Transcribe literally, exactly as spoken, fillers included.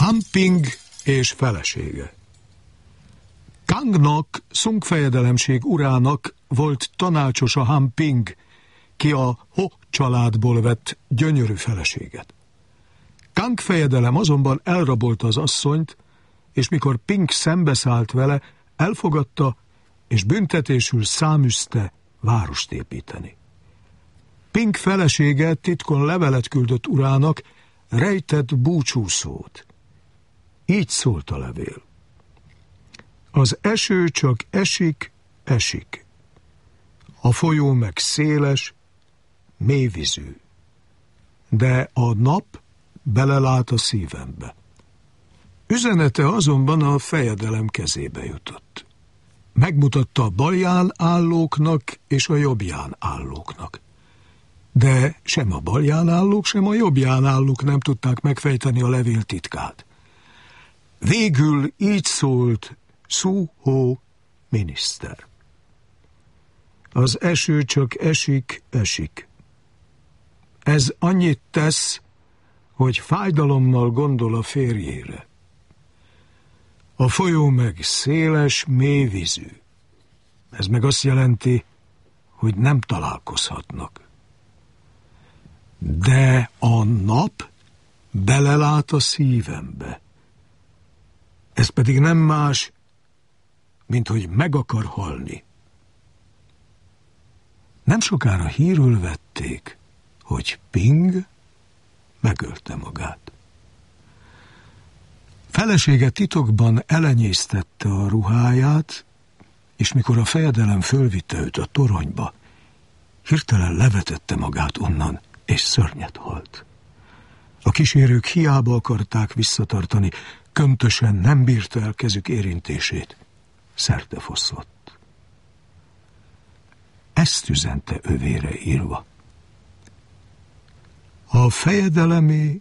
Han Ping és felesége. Kangnak, Szung fejedelemség urának volt tanácsosa Han Ping, ki a Ho családból vett gyönyörű feleséget. Kang fejedelem azonban elrabolta az asszonyt, és mikor Ping szembeszállt vele, elfogadta, és büntetésül száműzte várost építeni. Ping felesége titkon levelet küldött urának, rejtett búcsúszót. Így szólt a levél. Az eső csak esik, esik. A folyó meg széles, mélyvízű. De a nap belelát a szívembe. Üzenete azonban a fejedelem kezébe jutott. Megmutatta a balján állóknak és a jobbján állóknak. De sem a balján állók, sem a jobbján állók nem tudták megfejteni a levél titkát. Végül így szólt Su Ho miniszter. Az eső csak esik, esik. Ez annyit tesz, hogy fájdalommal gondol a férjére. A folyó meg széles, mélyvízű. Ez meg azt jelenti, hogy nem találkozhatnak. De a nap belelát a szívembe. Ez pedig nem más, mint hogy meg akar halni. Nem sokára hírül vették, hogy Ping megölte magát. Felesége titokban elenyésztette a ruháját, és mikor a fejedelem fölvitte őt a toronyba, hirtelen levetette magát onnan, és szörnyet halt. A kísérők hiába akarták visszatartani, köntösen nem bírta el kezük érintését. Szertefoszlott. Ezt üzente övére írva. A fejedelemé